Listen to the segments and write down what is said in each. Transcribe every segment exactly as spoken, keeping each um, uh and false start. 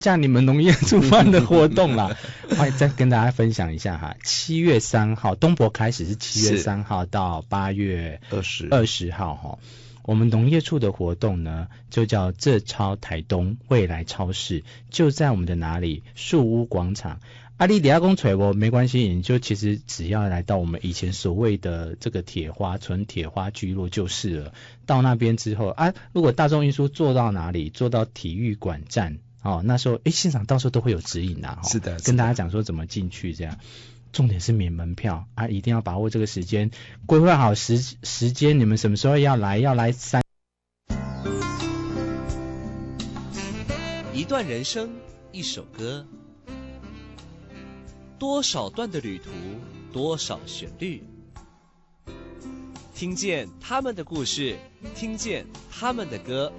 像你们农业处办的活动啦，欢迎再跟大家分享一下哈。七月三号，东博开始是七月三号到八月二十二十号哈。我们农业处的活动呢，就叫浙超台东未来超市，就在我们的哪里树屋广场。阿里底下公锤我没关系，你就其实只要来到我们以前所谓的这个铁花纯铁花聚落就是了。到那边之后啊，如果大众运输坐到哪里，坐到体育馆站。哦，那时候诶，现场到时候都会有指引啊， 是的， 跟大家讲说怎么进去这样。重点是免门票啊，一定要把握这个时间，规划好时时间，你们什么时候要来？要来三。 一段人生，一首歌，多少段的旅途，多少旋律，听见他们的故事，听见他们的歌。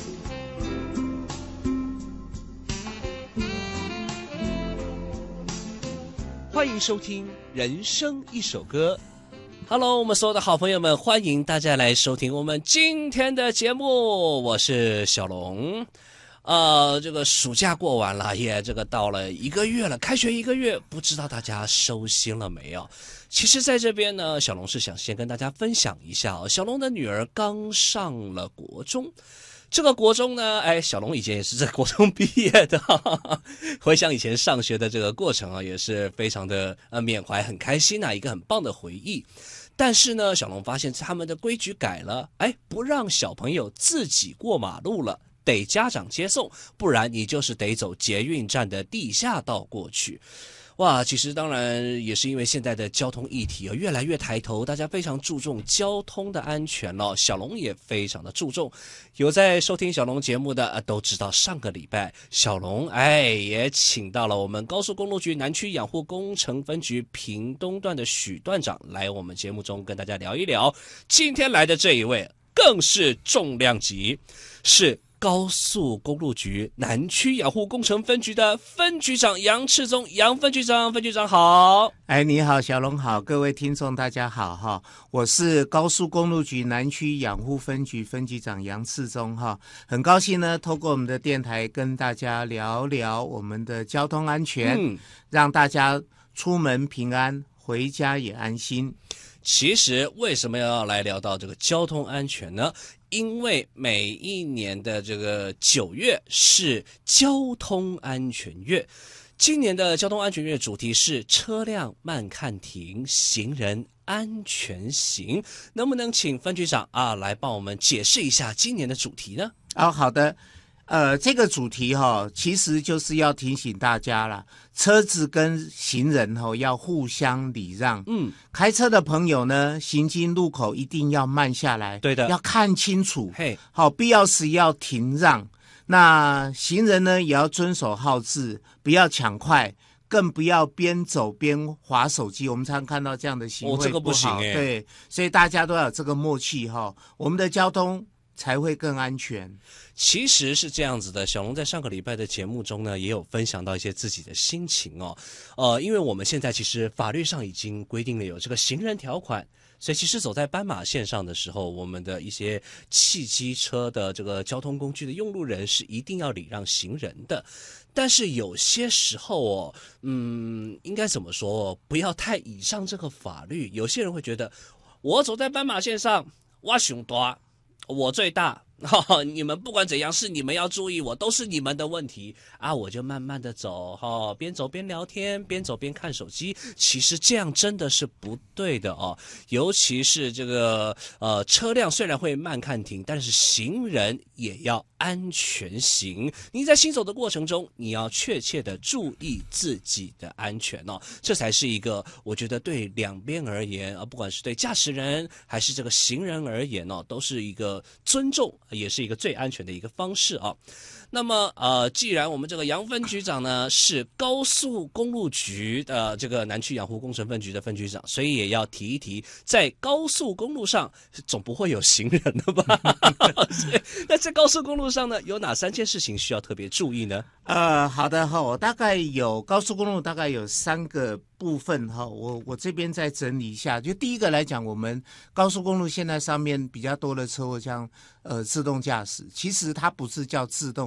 欢迎收听《人生一首歌》。Hello， 我们所有的好朋友们，欢迎大家来收听我们今天的节目。我是小龙。呃，这个暑假过完了，也这个到了一个月了，开学一个月，不知道大家收心了没有？其实在这边呢，小龙是想先跟大家分享一下哦，小龙的女儿刚上了国中。这个国中呢，哎，小龙以前也是在国中毕业的，哈哈，回想以前上学的这个过程啊，也是非常的呃缅怀，很开心啊，一个很棒的回忆。但是呢，小龙发现他们的规矩改了，哎，不让小朋友自己过马路了，得家长接送，不然你就是得走捷运站的地下道过去。哇，其实当然也是因为现在的交通议题越来越抬头，大家非常注重交通的安全了。小龙也非常的注重，有在收听小龙节目的、呃、都知道，上个礼拜小龙哎也请到了我们高速公路局南区养护工程分局屏东段的许段长来我们节目中跟大家聊一聊。今天来的这一位更是重量级，是高速公路局南区养护工程分局的分局长杨赤宗，杨分局长，分局长好。 哎，你好，小龙好，各位听众大家好哈，我是高速公路局南区养护分局分局长杨赤宗哈，很高兴呢，透过我们的电台跟大家聊聊我们的交通安全，嗯、让大家出门平安，回家也安心。 其实为什么要来聊到这个交通安全呢？因为每一年的这个九月是交通安全月，今年的交通安全月主题是车辆慢看停，行人安全行。能不能请分局长啊来帮我们解释一下今年的主题呢？ 哦，好的。呃，这个主题哈、哦，其实就是要提醒大家啦，车子跟行人哈、哦、要互相礼让。嗯，开车的朋友呢，行经路口一定要慢下来， 对的， 要看清楚。 嘿， 好，必要时要停让。那行人呢，也要遵守号志，不要抢快，更不要边走边滑手机。我们常常看到这样的行为不好， 哦，这个不行哎。 对，所以大家都要有这个默契哈、哦，我们的交通才会更安全。 其实是这样子的，小龙在上个礼拜的节目中呢，也有分享到一些自己的心情哦。呃，因为我们现在其实法律上已经规定了有这个行人条款，所以其实走在斑马线上的时候，我们的一些汽机车的这个交通工具的用路人是一定要礼让行人的。但是有些时候哦，嗯，应该怎么说哦？不要太倚仗这个法律。有些人会觉得，我走在斑马线上，我最大，我最大。哦，你们不管怎样是你们要注意我，都是你们的问题啊！我就慢慢的走，哦，边走边聊天，边走边看手机。其实这样真的是不对的哦，尤其是这个呃车辆虽然会慢看停，但是行人也要安全行。你在行走的过程中，你要确切的注意自己的安全哦，这才是一个我觉得对两边而言啊，不管是对驾驶人还是这个行人而言哦，都是一个尊重。也是一个最安全的一个方式啊。那么呃，既然我们这个杨分局长呢是高速公路局的这个南区养护工程分局的分局长，所以也要提一提，在高速公路上总不会有行人的吧？那在高速公路上呢，有哪三件事情需要特别注意呢？ 呃，好的哈，我大概有高速公路大概有三个部分哈，我我这边再整理一下。就第一个来讲，我们高速公路现在上面比较多的车祸，像呃自动驾驶，其实它不是叫自动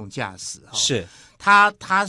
驾驶哈。 是他他